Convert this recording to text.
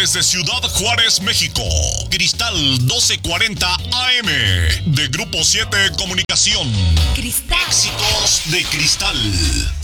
Desde Ciudad Juárez, México, Cristal 1240 AM, de Grupo 7 Comunicación. Cristal. Éxitos de Cristal.